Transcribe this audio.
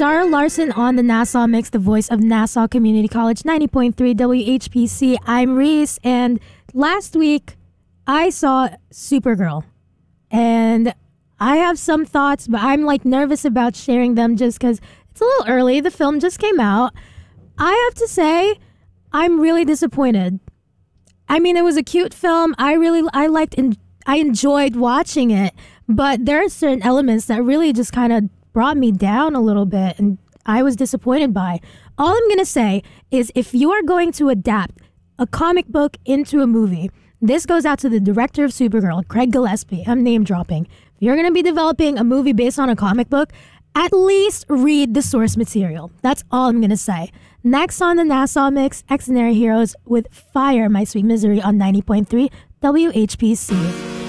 Zara Larson on the Nassau Mix, the voice of Nassau Community College, 90.3 WHPC. I'm Reese, and last week I saw Supergirl, and I have some thoughts, but I'm nervous about sharing them just because it's a little early. The film just came out. I have to say, I'm really disappointed. I mean, it was a cute film. I enjoyed watching it, but there are certain elements that really just kind of brought me down a little bit, and I was disappointed by. All I'm going to say is if you are going to adapt a comic book into a movie, this goes out to the director of Supergirl, Craig Gillespie. I'm name dropping. If you're going to be developing a movie based on a comic book, at least read the source material. That's all I'm going to say. Next on the Nassau Mix, Extraordinary Heroes with Fire, My Sweet Misery on 90.3 WHPC.